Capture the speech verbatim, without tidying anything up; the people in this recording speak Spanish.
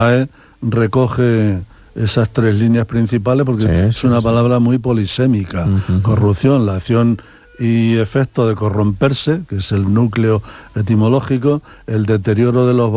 recoge esas tres líneas principales porque sí, es una sí, palabra muy polisémica. Uh-huh. Corrupción, la acción y efecto de corromperse, que es el núcleo etimológico, el deterioro de los